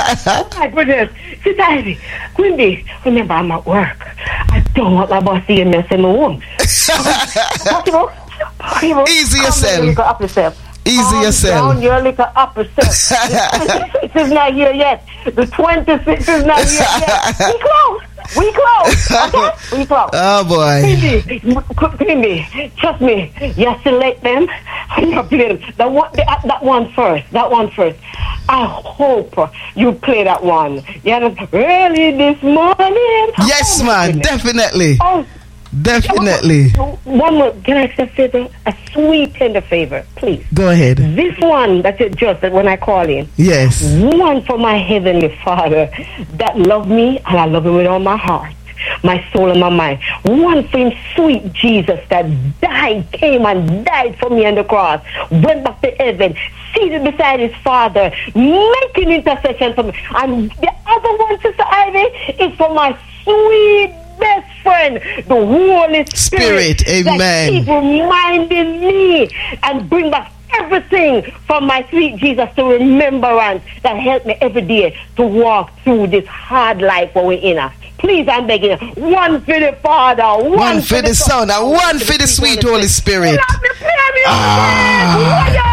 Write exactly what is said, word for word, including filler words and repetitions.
Oh my goodness. Sister Ivy, Quimby, remember I'm at work. I don't want my boss seeing me in my home. Possible? Possible? Easy yourself. Easy Calm yourself. Down your little upper self. The twenty-sixth is not here yet. The twenty-sixth is not here yet. We close. We close. Okay? We close. Oh boy. Quimby, Quimby, trust me. You select them. I'm not playing. That one, that, that one first. That one first. I hope you play that one. Yeah, early this morning. Yes, oh, man. goodness. Definitely. Oh. Definitely. One more. Can I ask a favor? A sweet, tender favor, please. Go ahead. This one that you just that when I call in. Yes. One for my heavenly Father that loved me, and I love him with all my heart, my soul, and my mind. One for him, sweet Jesus, that died, came and died for me on the cross, went back to heaven, seated beside his Father, making intercession for me. And the other one, Sister Ivy, is for my sweet best friend, the Holy Spirit, Spirit, amen. That keep reminding me and bring back everything from my sweet Jesus to remembrance that help me every day to walk through this hard life where we're in. Please, I'm begging you, one for the Father, one, one for, for the Son, and one for the sweet Holy Spirit. Ah.